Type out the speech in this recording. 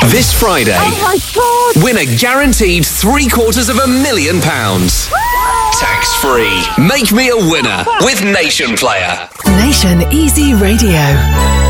This Friday, Oh my God! win a guaranteed £750,000. Tax-free. Make me a winner with Nation Player. Nation Easy Radio.